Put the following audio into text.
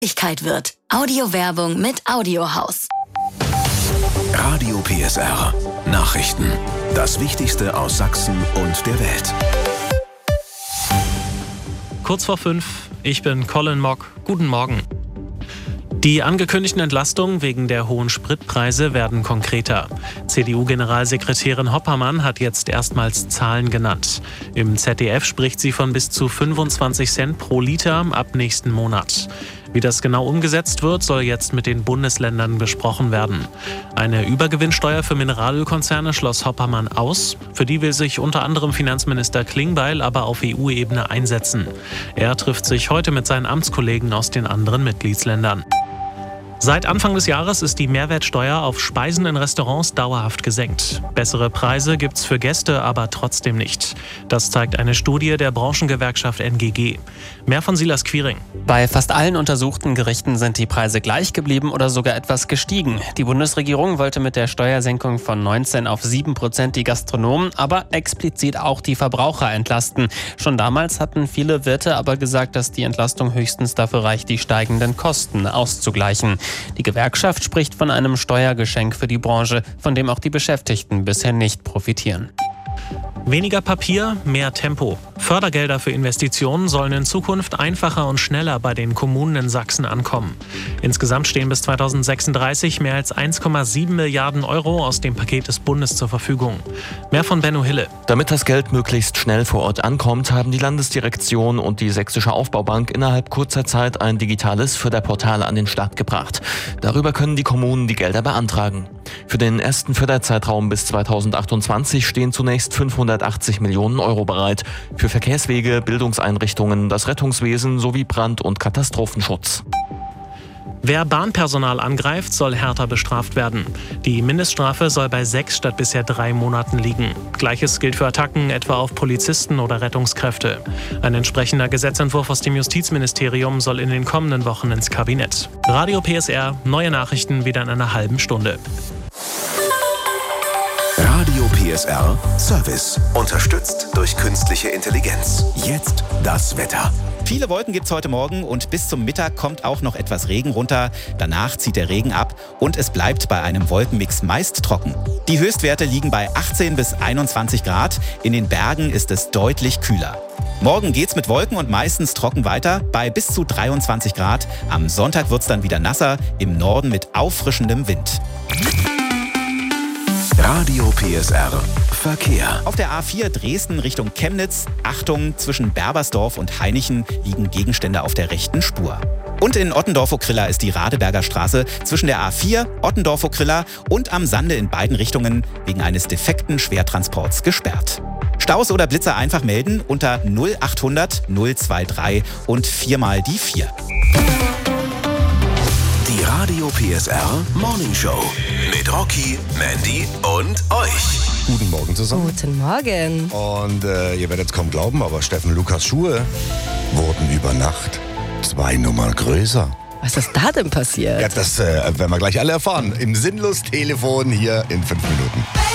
Wird. Audiowerbung mit Audiohaus. Radio PSR. Nachrichten. Das Wichtigste aus Sachsen und der Welt. Kurz vor 5, ich bin Colin Mock. Guten Morgen. Die angekündigten Entlastungen wegen der hohen Spritpreise werden konkreter. CDU-Generalsekretärin Hoppermann hat jetzt erstmals Zahlen genannt. Im ZDF spricht sie von bis zu 25 Cent pro Liter ab nächsten Monat. Wie das genau umgesetzt wird, soll jetzt mit den Bundesländern besprochen werden. Eine Übergewinnsteuer für Mineralölkonzerne schloss Hoppermann aus. Für die will sich unter anderem Finanzminister Klingbeil aber auf EU-Ebene einsetzen. Er trifft sich heute mit seinen Amtskollegen aus den anderen Mitgliedsländern. Seit Anfang des Jahres ist die Mehrwertsteuer auf Speisen in Restaurants dauerhaft gesenkt. Bessere Preise gibt's für Gäste aber trotzdem nicht. Das zeigt eine Studie der Branchengewerkschaft NGG. Mehr von Silas Quiring. Bei fast allen untersuchten Gerichten sind die Preise gleich geblieben oder sogar etwas gestiegen. Die Bundesregierung wollte mit der Steuersenkung von 19 auf 7% die Gastronomen, aber explizit auch die Verbraucher entlasten. Schon damals hatten viele Wirte aber gesagt, dass die Entlastung höchstens dafür reicht, die steigenden Kosten auszugleichen. Die Gewerkschaft spricht von einem Steuergeschenk für die Branche, von dem auch die Beschäftigten bisher nicht profitieren. Weniger Papier, mehr Tempo. Fördergelder für Investitionen sollen in Zukunft einfacher und schneller bei den Kommunen in Sachsen ankommen. Insgesamt stehen bis 2036 mehr als 1,7 Milliarden Euro aus dem Paket des Bundes zur Verfügung. Mehr von Benno Hille. Damit das Geld möglichst schnell vor Ort ankommt, haben die Landesdirektion und die Sächsische Aufbaubank innerhalb kurzer Zeit ein digitales Förderportal an den Start gebracht. Darüber können die Kommunen die Gelder beantragen. Für den ersten Förderzeitraum bis 2028 stehen zunächst 580 Millionen Euro bereit. Für Verkehrswege, Bildungseinrichtungen, das Rettungswesen sowie Brand- und Katastrophenschutz. Wer Bahnpersonal angreift, soll härter bestraft werden. Die Mindeststrafe soll bei 6 statt bisher 3 Monaten liegen. Gleiches gilt für Attacken etwa auf Polizisten oder Rettungskräfte. Ein entsprechender Gesetzentwurf aus dem Justizministerium soll in den kommenden Wochen ins Kabinett. Radio PSR, neue Nachrichten wieder in einer halben Stunde. Radio PSR Service. Unterstützt durch künstliche Intelligenz. Jetzt das Wetter. Viele Wolken gibt's heute Morgen und bis zum Mittag kommt auch noch etwas Regen runter. Danach zieht der Regen ab und es bleibt bei einem Wolkenmix meist trocken. Die Höchstwerte liegen bei 18 bis 21 Grad. In den Bergen ist es deutlich kühler. Morgen geht's mit Wolken und meistens trocken weiter bei bis zu 23 Grad. Am Sonntag wird's dann wieder nasser, im Norden mit auffrischendem Wind. Radio PSR Verkehr. Auf der A4 Dresden Richtung Chemnitz, Achtung, zwischen Berbersdorf und Hainichen liegen Gegenstände auf der rechten Spur. Und in Ottendorf-Okrilla ist die Radeberger Straße zwischen der A4, Ottendorf-Okrilla und am Sande in beiden Richtungen wegen eines defekten Schwertransports gesperrt. Staus oder Blitzer einfach melden unter 0800 023 und 4 mal die 4. Die Radio PSR Morning Show mit Rocky, Mandy und euch. Guten Morgen zusammen. Guten Morgen. Und ihr werdet es kaum glauben, aber Steffen Lukas Schuhe wurden über Nacht 2 Nummern größer. Was ist da denn passiert? Ja, das werden wir gleich alle erfahren. Im Sinnlos-Telefon hier in 5 Minuten.